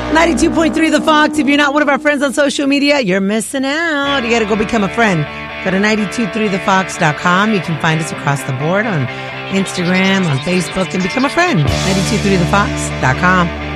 92.3 The Fox. If you're not one of our friends on social media, you're missing out. You got to go become a friend. Go to 923thefox.com. You can find us across the board on Instagram, on Facebook, and become a friend. 923thefox.com.